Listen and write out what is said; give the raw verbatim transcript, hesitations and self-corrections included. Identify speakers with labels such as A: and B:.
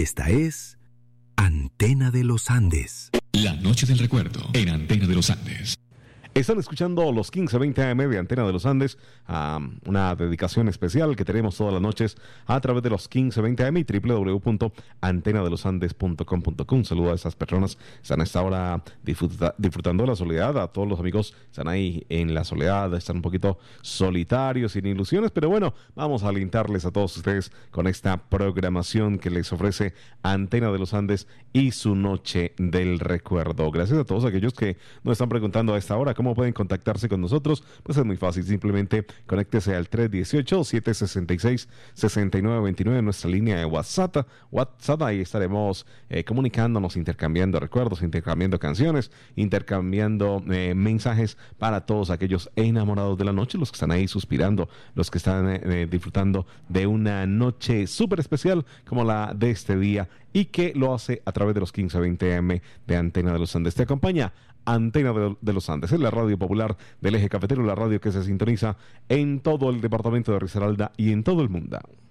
A: Esta es Antena de los Andes.
B: La noche del recuerdo en Antena de los Andes.
C: Están escuchando los quince veinte A M de Antena de los Andes, um, una dedicación especial que tenemos todas las noches a través de los quince veinte A M y doble u doble u doble u punto antena de los andes punto com punto co. Un saludo a esas personas que están a esta hora disfruta, disfrutando de la soledad, a todos los amigos que están ahí en la soledad, están un poquito solitarios, sin ilusiones, pero bueno, vamos a alentarles a todos ustedes con esta programación que les ofrece Antena de los Andes y su noche del recuerdo. Gracias a todos aquellos que nos están preguntando a esta hora ¿cómo pueden contactarse con nosotros? Pues es muy fácil, simplemente conéctese al tres uno ocho, siete seis seis, seis nueve dos nueve en nuestra línea de WhatsApp. WhatsApp, ahí estaremos eh, comunicándonos, intercambiando recuerdos, intercambiando canciones, intercambiando eh, mensajes para todos aquellos enamorados de la noche, los que están ahí suspirando, los que están eh, disfrutando de una noche súper especial como la de este día y que lo hace a través de los quince veinte A M de Antena de los Andes. Te acompaña Antena de, de los Andes, es la radio popular del eje cafetero, la radio que se sintoniza en todo el departamento de Risaralda y en todo el mundo.